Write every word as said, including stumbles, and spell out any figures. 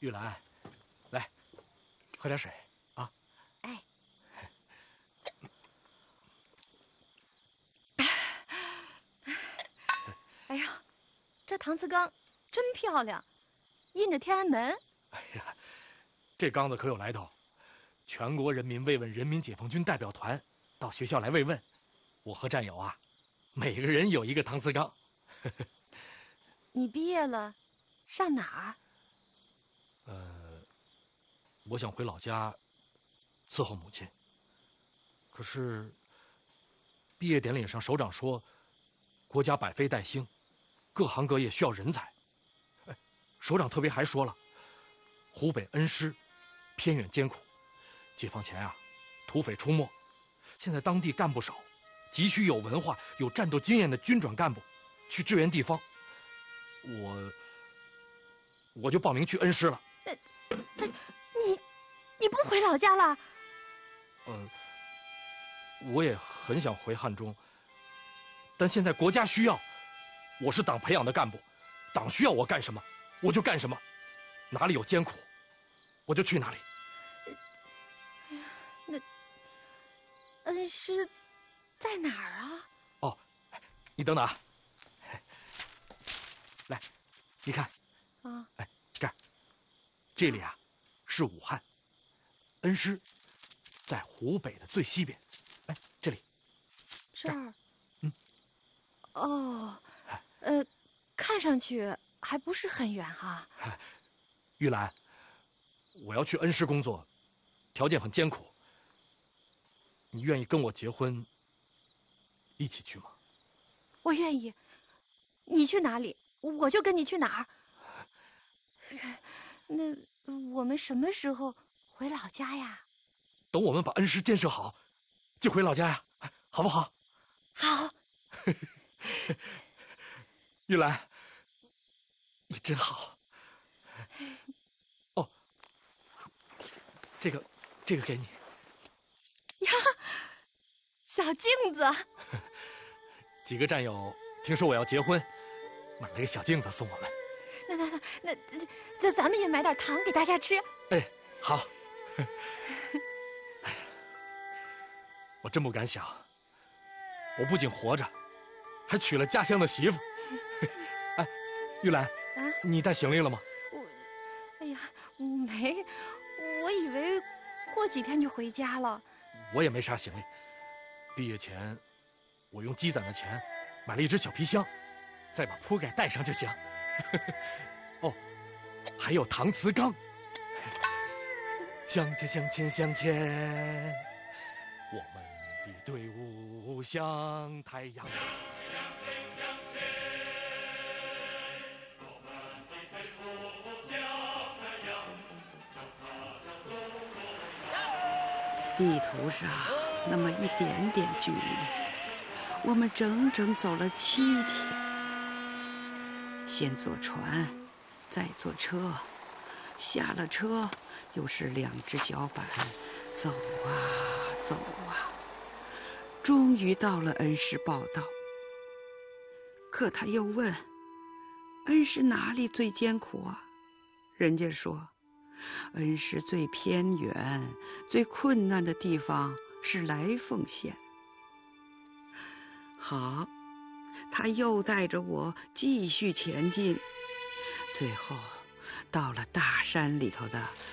玉兰，来，喝点水啊。 哎。哎呀，这搪瓷缸真漂亮，印着天安门。 哎呀，这缸子可有来头，全国人民慰问人民解放军代表团到学校来慰问，我和战友啊，每个人有一个搪瓷缸。 你毕业了，上哪儿？ 呃，我想回老家伺候母亲。可是毕业典礼上，首长说，国家百废待兴，各行各业需要人才。哎，首长特别还说了，湖北恩施偏远艰苦，解放前啊，土匪出没，现在当地干部少，急需有文化、有战斗经验的军转干部去支援地方。我我就报名去恩施了。 呃，你你不回老家了？ 呃，我也很想回汉中，但现在国家需要，我是党培养的干部，党需要我干什么，我就干什么，哪里有艰苦，我就去哪里。 哎呀，那恩施在哪儿啊？ 哦，你等等啊，来，你看， 啊， 哎，这儿，这里啊，是武汉，恩施在湖北的最西边，哎，这里， 这儿， 嗯， 哦，呃，看上去还不是很远哈。 玉兰，我要去恩施工作，条件很艰苦，你愿意跟我结婚，一起去吗？ 我愿意，你去哪里，我就跟你去哪儿。那我们什么时候回老家呀？ 等我们把恩施建设好，就回老家呀，好不好？ 好。 玉兰，你真好。哦，这个，这个给你。 呀，小镜子。 几个战友听说我要结婚，买了个小镜子送我们。 那那那那，咱咱们也买点糖给大家吃。 哎，好。哎呀，我真不敢想，我不仅活着，还娶了家乡的媳妇。哎，玉兰， 啊， 你带行李了吗？ 我，哎呀，没，我以为过几天就回家了。 我也没啥行李，毕业前我用积攒的钱买了一只小皮箱，再把铺盖带上就行。哦，还有搪瓷缸。向前向前向前，我们的队伍像太阳。 地图上那么一点点距离，我们整整走了七天。先坐船，再坐车，下了车又是两只脚板，走啊走啊，终于到了恩施报道。可他又问，恩施哪里最艰苦啊？人家说，恩施最偏远、最困难的地方是来凤县。好，他又带着我继续前进，最后到了大山里头的